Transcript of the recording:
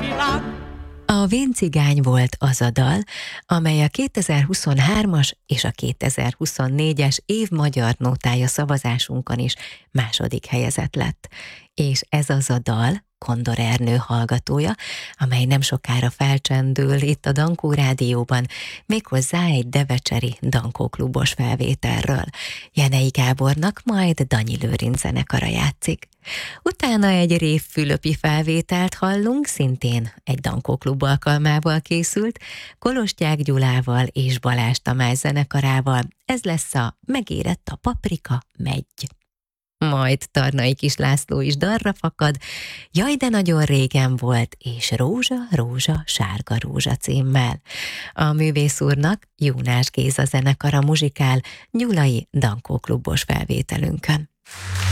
A Vén cigány volt az a dal, amely a 2023-as és a 2024-es év magyar nótája szavazásunkon is második helyezett lett. És ez az a dal, Kondor Ernő hallgatója, amely nem sokára felcsendül itt a Dankó Rádióban, méghozzá egy devecseri Dankó klubos felvételről. Jenei Gábornak majd Danyi Lőrinc zenekara játszik. Utána egy révfülöpi felvételt hallunk, szintén egy Dankó klub alkalmával készült, Kolostyák Gyulával és Balázs Tamás zenekarával. Ez lesz a Megérett a paprika, megy! Majd Tarnai Kis László is dalra fakad, Jaj, de nagyon régen volt, és Rózsa, rózsa, sárga rózsa címmel. A művész úrnak Jónás Géza zenekara muzsikál Gyulai Dankó klubos felvételünkön.